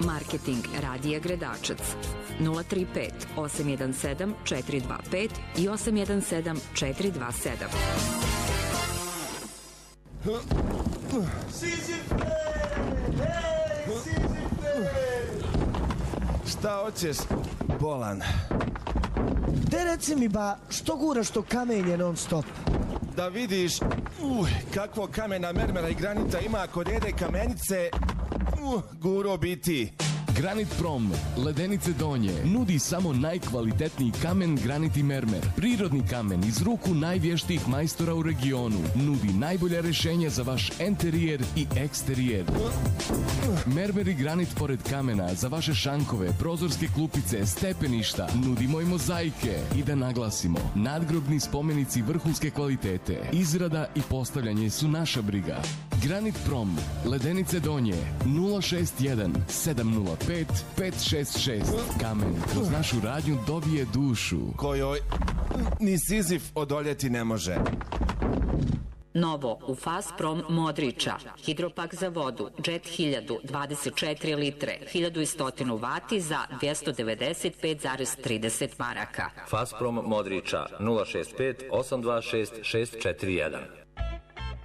Marketing Radija Gredačac 035 817 425 i 817 427. Šta hoćeš, bolan? Te reci mi ba, što guraš to kamenje non stop? Da vidiš kakvo kamena, mermera i granita ima kod jede kamenice, guro biti. Granit Prom, Ledenice Donje, nudi samo najkvalitetniji kamen, granit i mermer. Prirodni kamen iz ruku najvještijih majstora u regionu. Nudi najbolja rješenja za vaš enterijer i eksterijer. Mermer i granit pored kamena za vaše šankove, prozorske klupice, stepeništa. Nudimo i mozaike. I da naglasimo, nadgrobni spomenici vrhunske kvalitete. Izrada i postavljanje su naša briga. Granit Prom, Ledenice Donje, 061 705 566. Kamen kroz našu radnju dobije dušu kojoj ni Sizif odoljeti ne može. Novo u Fast Prom Modriča. Hidropak za vodu, Jet 1000, 24 litre, 1100 vati za 295,30 maraka. Fast Prom Modriča, 065 826 641.